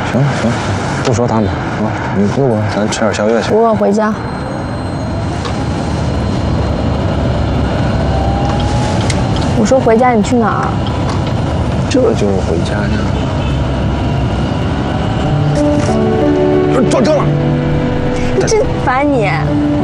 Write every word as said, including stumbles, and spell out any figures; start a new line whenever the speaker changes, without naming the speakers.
行了行了，不说他们啊，你路过咱吃点宵夜去。
我要回家。我说回家，你去哪儿？
这就是回家呀。撞车了！
真烦你！